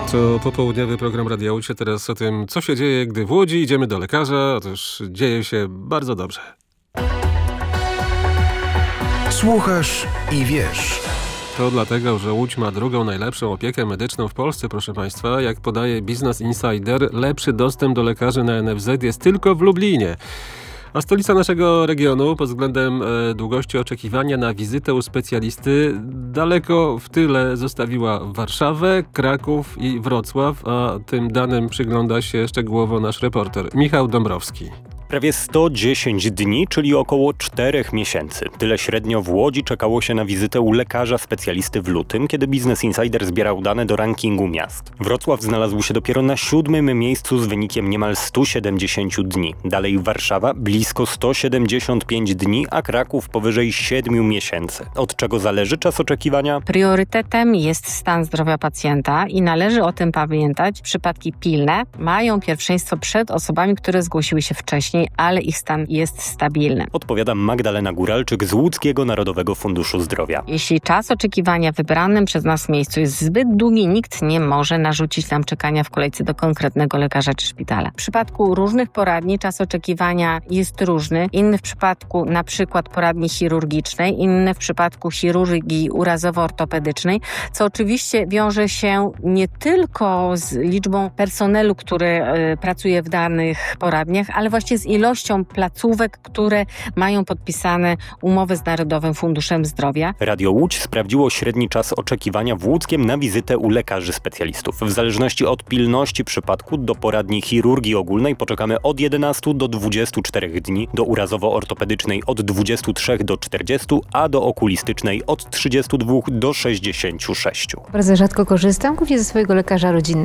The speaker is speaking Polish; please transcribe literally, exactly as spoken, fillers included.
To popołudniowy program Radia Łódź, teraz o tym, co się dzieje, gdy w Łodzi idziemy do lekarza. Otóż dzieje się bardzo dobrze. Słuchasz i wiesz. To dlatego, że Łódź ma drugą najlepszą opiekę medyczną w Polsce, proszę Państwa. Jak podaje Business Insider, lepszy dostęp do lekarzy na N F Z jest tylko w Lublinie. A stolica naszego regionu pod względem e, długości oczekiwania na wizytę u specjalisty daleko w tyle zostawiła Warszawę, Kraków i Wrocław, a tym danym przygląda się szczegółowo nasz reporter Michał Dąbrowski. Prawie sto dziesięć dni, czyli około czterech miesięcy. Tyle średnio w Łodzi czekało się na wizytę u lekarza specjalisty w lutym, kiedy Business Insider zbierał dane do rankingu miast. Wrocław znalazł się dopiero na siódmym miejscu z wynikiem niemal sto siedemdziesiąt dni. Dalej Warszawa blisko sto siedemdziesiąt pięć dni, a Kraków powyżej siedmiu miesięcy. Od czego zależy czas oczekiwania? Priorytetem jest stan zdrowia pacjenta i należy o tym pamiętać. Przypadki pilne mają pierwszeństwo przed osobami, które zgłosiły się wcześniej, ale ich stan jest stabilny. Odpowiada Magdalena Góralczyk z Łódzkiego Narodowego Funduszu Zdrowia. Jeśli czas oczekiwania w wybranym przez nas miejscu jest zbyt długi, nikt nie może narzucić nam czekania w kolejce do konkretnego lekarza czy szpitala. W przypadku różnych poradni czas oczekiwania jest różny. Inny w przypadku na przykład poradni chirurgicznej, inny w przypadku chirurgii urazowo-ortopedycznej, co oczywiście wiąże się nie tylko z liczbą personelu, który y, pracuje w danych poradniach, ale właśnie z ilością placówek, które mają podpisane umowy z Narodowym Funduszem Zdrowia. Radio Łódź sprawdziło średni czas oczekiwania w Łódzkiem na wizytę u lekarzy specjalistów. W zależności od pilności przypadku do poradni chirurgii ogólnej poczekamy od jedenastu do dwudziestu czterech dni, do urazowo-ortopedycznej od dwudziestu trzech do czterdziestu, a do okulistycznej od trzydziestu dwóch do sześćdziesięciu sześciu. Bardzo rzadko korzystam, głównie ze swojego lekarza rodzinnego.